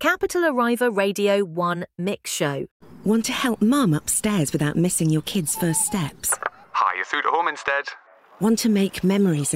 Capital Arriva Radio 1 Mix Show. Want to help Mum upstairs without missing your kids' first steps? Hi, you're through to home instead. Want to make memories